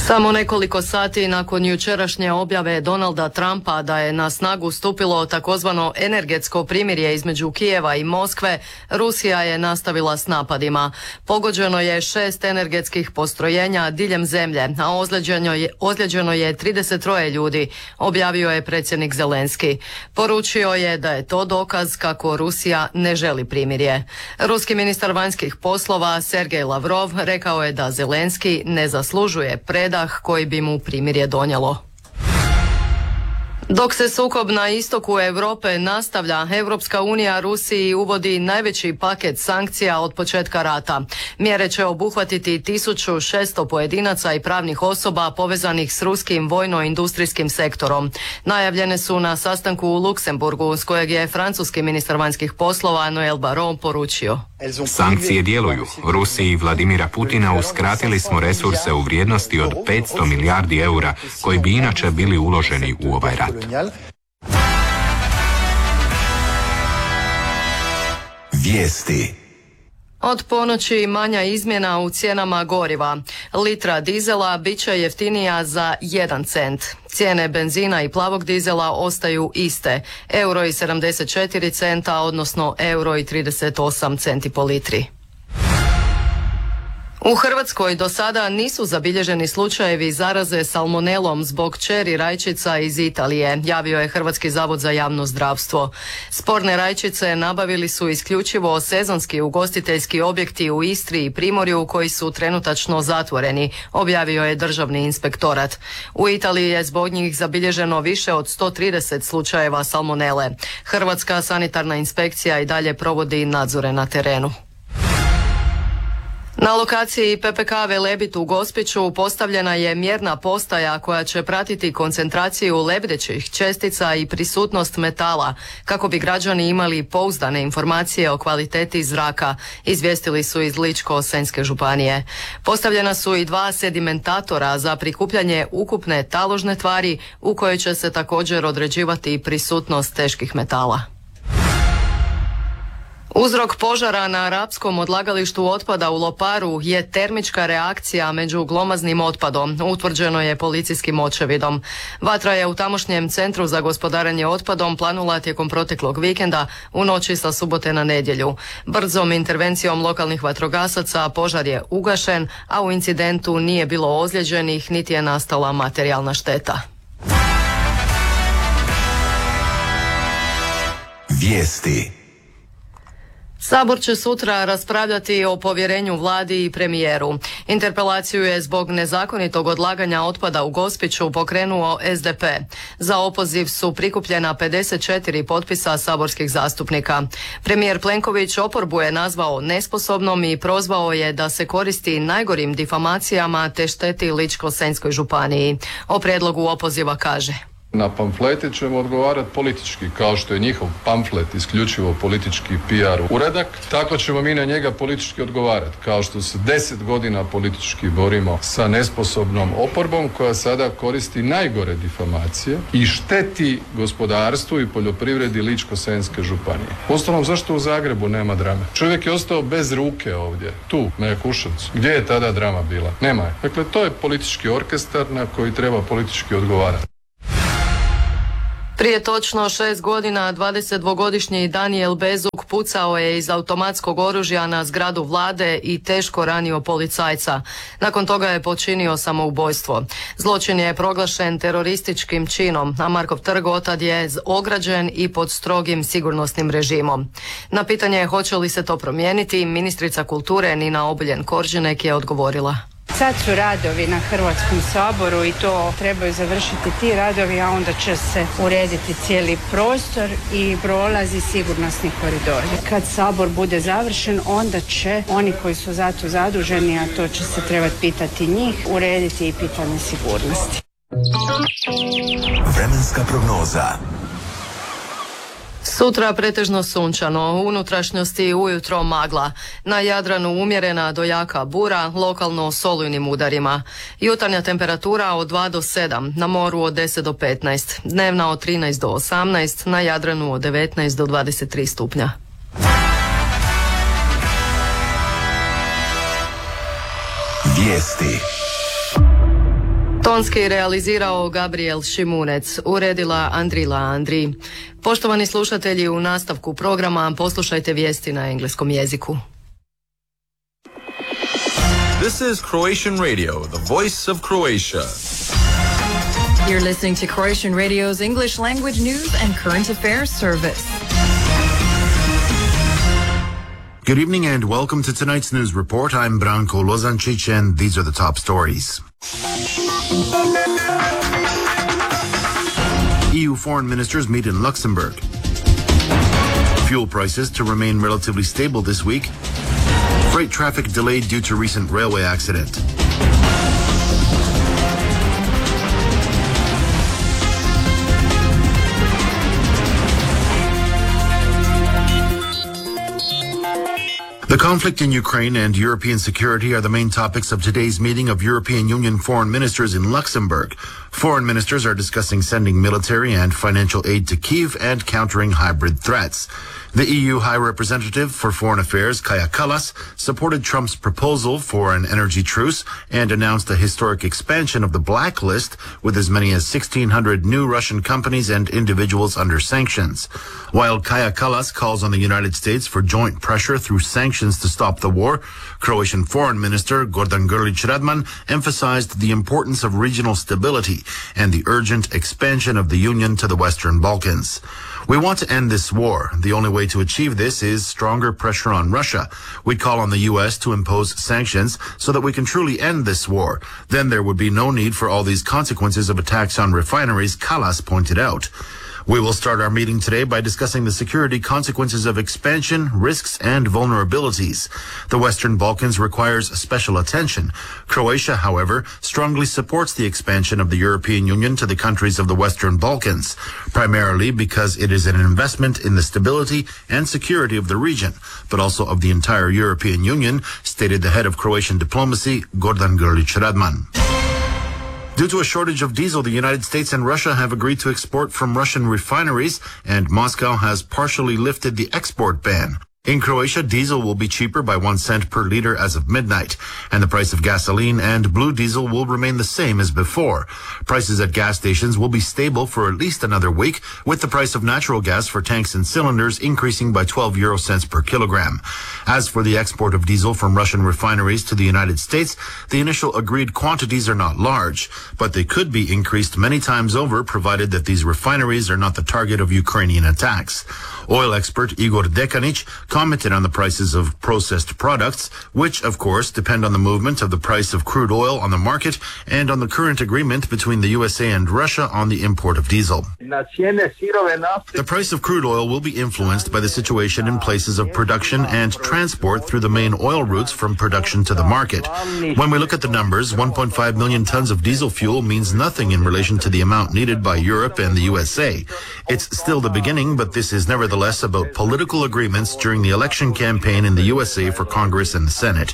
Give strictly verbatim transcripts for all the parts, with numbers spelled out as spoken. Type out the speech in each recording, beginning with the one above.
Samo nekoliko sati nakon jučerašnje objave Donalda Trumpa da je na snagu stupilo takozvano energetsko primirje između Kijeva i Moskve, Rusija je nastavila s napadima. Pogođeno je šest energetskih postrojenja diljem zemlje, a ozlijeđeno je, ozlijeđeno je trideset tri ljudi, objavio je predsjednik Zelenski. Poručio je da je to dokaz kako Rusija ne želi primirje. Ruski ministar vanjskih poslova Sergej Lavrov rekao je da Zelenski ne zaslužuje predah koji bi mu primirje donijelo. Dok se sukob na istoku Europe nastavlja, Europska unija Rusiji uvodi najveći paket sankcija od početka rata. Mjere će obuhvatiti tisuću šesto pojedinaca i pravnih osoba povezanih s ruskim vojno-industrijskim sektorom. Najavljene su na sastanku u Luksemburgu, s kojeg je francuski ministar vanjskih poslova Noel Barrot poručio. Sankcije djeluju. Rusiji i Vladimira Putina uskratili smo resurse u vrijednosti od petsto milijardi eura koji bi inače bili uloženi u ovaj rat. Vijesti. Od ponoći manja izmjena u cijenama goriva. Litra dizela bit će jeftinija za jedan cent. Cijene benzina i plavog dizela ostaju iste. Euro i sedamdeset četiri centa, odnosno euro i trideset osam centi po litri. U Hrvatskoj do sada nisu zabilježeni slučajevi zaraze salmonelom zbog čeri rajčica iz Italije, javio je Hrvatski zavod za javno zdravstvo. Sporne rajčice nabavili su isključivo sezonski ugostiteljski objekti u Istri i Primorju koji su trenutačno zatvoreni, objavio je Državni inspektorat. U Italiji je zbog njih zabilježeno više od sto trideset slučajeva salmonele. Hrvatska sanitarna inspekcija i dalje provodi nadzore na terenu. Na lokaciji P P K Velebit u Gospiću postavljena je mjerna postaja koja će pratiti koncentraciju lebdećih čestica i prisutnost metala kako bi građani imali pouzdane informacije o kvaliteti zraka, izvijestili su iz Ličko-senjske županije. Postavljena su i dva sedimentatora za prikupljanje ukupne taložne tvari u kojoj će se također određivati prisutnost teških metala. Uzrok požara na rapskom odlagalištu otpada u Loparu je termička reakcija među glomaznim otpadom, utvrđeno je policijskim očevidom. Vatra je u tamošnjem centru za gospodarenje otpadom planula tijekom proteklog vikenda u noći sa subote na nedjelju. Brzom intervencijom lokalnih vatrogasaca požar je ugašen, a u incidentu nije bilo ozlijeđenih niti je nastala materijalna šteta. Vijesti. Sabor će sutra raspravljati o povjerenju vladi i premijeru. Interpelaciju je zbog nezakonitog odlaganja otpada u Gospiću pokrenuo S D P. Za opoziv su prikupljena pedeset četiri potpisa saborskih zastupnika. Premijer Plenković oporbu je nazvao nesposobnom i prozvao je da se koristi najgorim difamacijama te šteti Ličko-senjskoj županiji. O prijedlogu opoziva kaže: Na pamflete ćemo odgovarati politički, kao što je njihov pamflet isključivo politički P R uradak, tako ćemo mi na njega politički odgovarati, kao što se deset godina politički borimo sa nesposobnom oporbom koja sada koristi najgore difamacije i šteti gospodarstvu i poljoprivredi Ličko-senjske županije. Uostalom, zašto u Zagrebu nema drame? Čovjek je ostao bez ruke ovdje, tu, na Jakuševcu. Gdje je tada drama bila? Nema je. Dakle, to je politički orkestar na koji treba politički odgovarati. Prije točno šest godina dvadesetdvogodišnji Danijel Bezuk pucao je iz automatskog oružja na zgradu vlade i teško ranio policajca. Nakon toga je počinio samoubojstvo. Zločin je proglašen terorističkim činom, a Markov trg otad je ograđen i pod strogim sigurnosnim režimom. Na pitanje hoće li se to promijeniti, ministrica kulture Nina Obuljen Koržinek je odgovorila: Sad su radovi na Hrvatskom saboru i to trebaju završiti ti radovi, a onda će se urediti cijeli prostor i prolazi sigurnosni koridor. Kad sabor bude završen, onda će oni koji su za to zaduženi, a to će se trebati pitati njih, urediti i pitanje sigurnosti. Vremenska prognoza. Sutra pretežno sunčano, u unutrašnjosti ujutro magla. Na Jadranu umjerena do jaka bura, lokalno s olujnim udarima. Jutarnja temperatura od dva do sedam, na moru od deset do petnaest, dnevna od trinaest do osamnaest, na Jadranu od devetnaest do dvadeset tri stupnja. Vijesti. Tonski realizirao Gabriel Šimunec, uredila Andrila Andri. Poštovani slušatelji, u nastavku programa poslušajte vijesti na engleskom jeziku. This is Croatian Radio, the voice of Croatia. You're listening to Croatian Radio's English language news and current affairs service. Good evening and welcome to tonight's news report. I'm Branko Lozančić and these are the top stories. E U foreign ministers meet in Luxembourg. Fuel prices to remain relatively stable this week. Freight traffic delayed due to recent railway accident. The conflict in Ukraine and European security are the main topics of today's meeting of European Union foreign ministers in Luxembourg. Foreign ministers are discussing sending military and financial aid to Kyiv and countering hybrid threats. The E U High Representative for Foreign Affairs, Kaja Kallas, supported Trump's proposal for an energy truce and announced a historic expansion of the blacklist with as many as sixteen hundred new Russian companies and individuals under sanctions. While Kaja Kallas calls on the United States for joint pressure through sanctions to stop the war, Croatian Foreign Minister Gordan Grlić Radman emphasized the importance of regional stability and the urgent expansion of the Union to the Western Balkans. We want to end this war. The only way to achieve this is stronger pressure on Russia. We call on the U S to impose sanctions so that we can truly end this war. Then there would be no need for all these consequences of attacks on refineries, Kallas pointed out. We will start our meeting today by discussing the security consequences of expansion, risks, and vulnerabilities. The Western Balkans requires special attention. Croatia, however, strongly supports the expansion of the European Union to the countries of the Western Balkans, primarily because it is an investment in the stability and security of the region, but also of the entire European Union, stated the head of Croatian diplomacy, Gordan Grlić Radman. Due to a shortage of diesel, the United States and Russia have agreed to export from Russian refineries, and Moscow has partially lifted the export ban. In Croatia, diesel will be cheaper by one cent per liter as of midnight, and the price of gasoline and blue diesel will remain the same as before. Prices at gas stations will be stable for at least another week, with the price of natural gas for tanks and cylinders increasing by twelve euro cents per kilogram. As for the export of diesel from Russian refineries to the United States, the initial agreed quantities are not large, but they could be increased many times over, provided that these refineries are not the target of Ukrainian attacks. Oil expert Igor Dekanic commented on the prices of processed products, which, of course, depend on the movement of the price of crude oil on the market and on the current agreement between the U S A and Russia on the import of diesel. The price of crude oil will be influenced by the situation in places of production and transport through the main oil routes from production to the market. When we look at the numbers, one point five million tons of diesel fuel means nothing in relation to the amount needed by Europe and the U S A. It's still the beginning, but this is nevertheless about political agreements during the election campaign in the U S A for Congress and the Senate.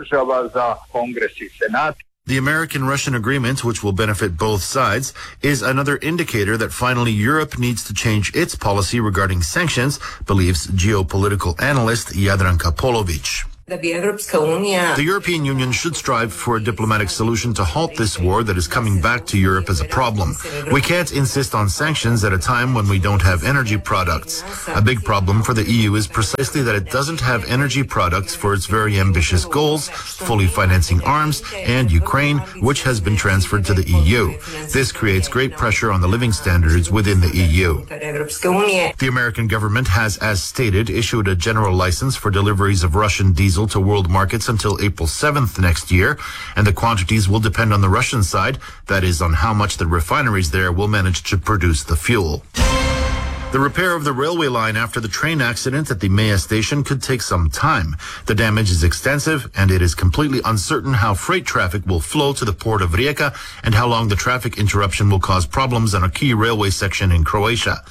The American-Russian agreement, which will benefit both sides, is another indicator that finally Europe needs to change its policy regarding sanctions, believes geopolitical analyst Jadranka Polovic. The European Union should strive for a diplomatic solution to halt this war that is coming back to Europe as a problem. We can't insist on sanctions at a time when we don't have energy products. A big problem for the E U is precisely that it doesn't have energy products for its very ambitious goals, fully financing arms, and Ukraine, which has been transferred to the E U. This creates great pressure on the living standards within the E U. The American government has, as stated, issued a general license for deliveries of Russian diesel to world markets until April seventh next year, and the quantities will depend on the Russian side, that is, on how much the refineries there will manage to produce the fuel. The repair of the railway line after the train accident at the Mea station could take some time. The damage is extensive, and it is completely uncertain how freight traffic will flow to the port of Rijeka and how long the traffic interruption will cause problems on a key railway section in Croatia.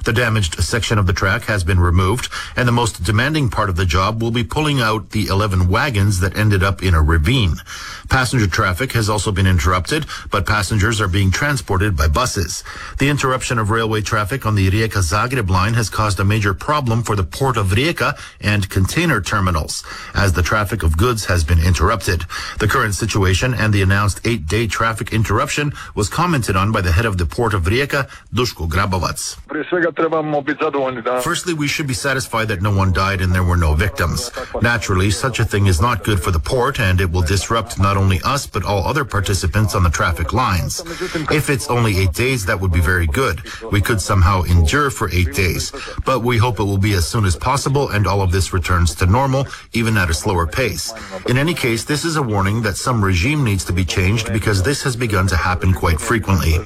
The damaged section of the track has been removed, and the most demanding part of the job will be pulling out the eleven wagons that ended up in a ravine. Passenger traffic has also been interrupted, but passengers are being transported by buses. The interruption of railway traffic on the Rijeka-Zagreb line has caused a major problem for the port of Rijeka and container terminals, as the traffic of goods has been interrupted. The current situation and the announced eight-day traffic interruption was commented on by the head of the port of Rijeka, Duško Grabovac. Firstly, we should be satisfied that no one died and there were no victims. Naturally, such a thing is not good for the port, and it will disrupt not only us but all other participants on the traffic lines. If it's only eight days, that would be very good. We could somehow endure for eight days, but we hope it will be as soon as possible and all of this returns to normal, even at a slower pace. In any case, this is a warning that some regime needs to be changed because this has begun to happen quite frequently.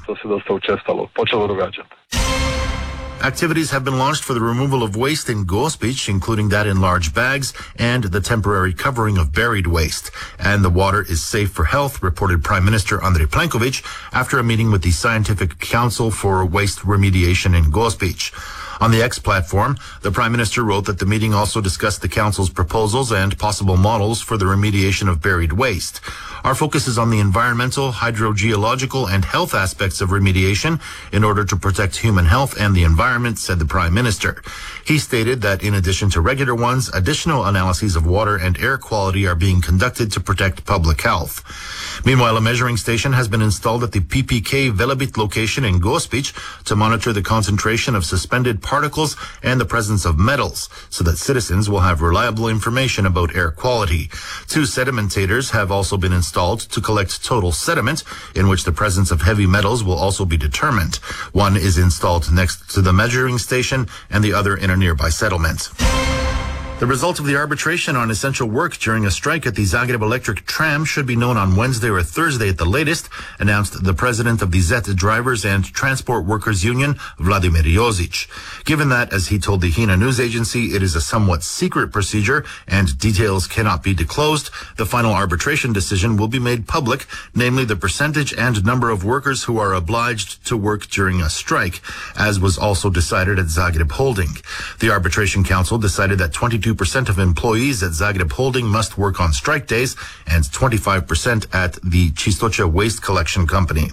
Activities have been launched for the removal of waste in Gospić, including that in large bags and the temporary covering of buried waste. And the water is safe for health, reported Prime Minister Andrej Plenković after a meeting with the Scientific Council for Waste Remediation in Gospić. On the X platform, the Prime Minister wrote that the meeting also discussed the Council's proposals and possible models for the remediation of buried waste. Our focus is on the environmental, hydrogeological, and health aspects of remediation in order to protect human health and the environment, said the Prime Minister. He stated that in addition to regular ones, additional analyses of water and air quality are being conducted to protect public health. Meanwhile, a measuring station has been installed at the P P K Velebit location in Gospić to monitor the concentration of suspended particles and the presence of metals, so that citizens will have reliable information about air quality. Two sedimentators have also been installed to collect total sediment, in which the presence of heavy metals will also be determined. One is installed next to the measuring station and the other in a nearby settlement. The result of the arbitration on essential work during a strike at the Zagreb Electric Tram should be known on Wednesday or Thursday at the latest, announced the president of the Z E T Drivers and Transport Workers Union, Vladimir Jozic. Given that, as he told the Hina news agency, it is a somewhat secret procedure and details cannot be disclosed, the final arbitration decision will be made public, namely the percentage and number of workers who are obliged to work during a strike, as was also decided at Zagreb Holding. The Arbitration Council decided that twenty-two percent of employees at Zagreb Holding must work on strike days and twenty-five percent at the Čistoća Waste Collection Company.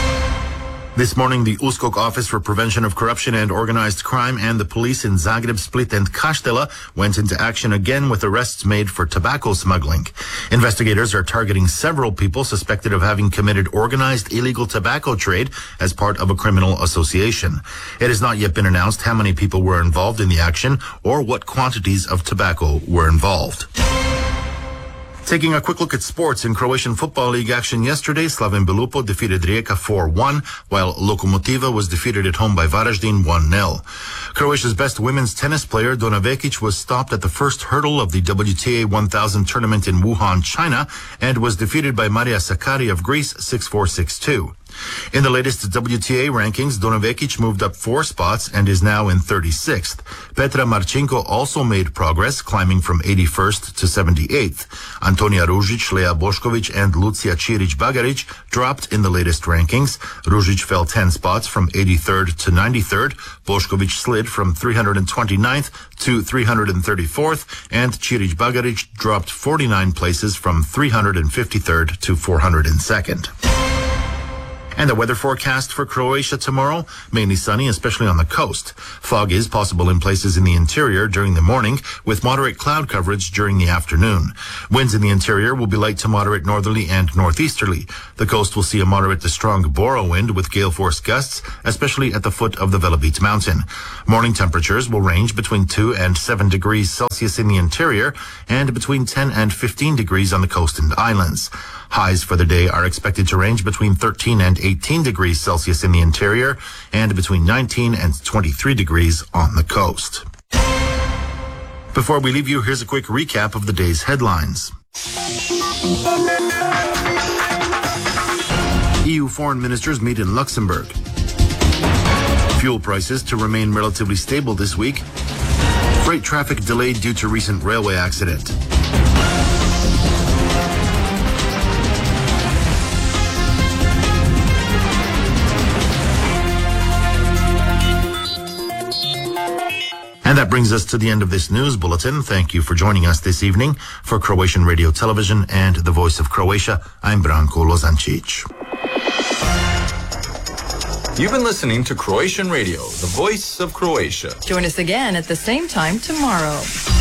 This morning, the U S K O K Office for Prevention of Corruption and Organized Crime and the police in Zagreb, Split and Kaštela went into action again with arrests made for tobacco smuggling. Investigators are targeting several people suspected of having committed organized illegal tobacco trade as part of a criminal association. It has not yet been announced how many people were involved in the action or what quantities of tobacco were involved. Taking a quick look at sports, in Croatian Football League action yesterday, Slaven Belupo defeated Rijeka four one, while Lokomotiva was defeated at home by Varaždin one nil. Croatia's best women's tennis player, Dona Vekic, was stopped at the first hurdle of the W T A one thousand tournament in Wuhan, China, and was defeated by Maria Sakkari of Greece six four six two. In the latest W T A rankings, Dona Vekic moved up four spots and is now in thirty-sixth. Petra Marchenko also made progress, climbing from eighty-first to seventy-eighth. Antonija Ružić, Lea Bošković, and Lucia Čirić-Bagarić dropped in the latest rankings. Ružić fell ten spots from eighty-third to ninety-third. Bošković slid from three hundred twenty-ninth to three hundred thirty-fourth, and Čirić-Bagarić dropped forty-nine places from three hundred fifty-third to four hundred second. And the weather forecast for Croatia tomorrow, mainly sunny, especially on the coast. Fog is possible in places in the interior during the morning, with moderate cloud coverage during the afternoon. Winds in the interior will be light to moderate northerly and northeasterly. The coast will see a moderate to strong Bora wind with gale force gusts, especially at the foot of the Velebit mountain. Morning temperatures will range between two and seven degrees Celsius in the interior and between ten and fifteen degrees on the coast and islands. Highs for the day are expected to range between thirteen and eighteen degrees Celsius in the interior and between nineteen and twenty-three degrees on the coast. Before we leave you, here's a quick recap of the day's headlines. E U foreign ministers meet in Luxembourg. Fuel prices to remain relatively stable this week. Freight traffic delayed due to recent railway accident. And that brings us to the end of this news bulletin. Thank you for joining us this evening. For Croatian Radio Television and the Voice of Croatia, I'm Branko Lozancic. You've been listening to Croatian Radio, the voice of Croatia. Join us again at the same time tomorrow.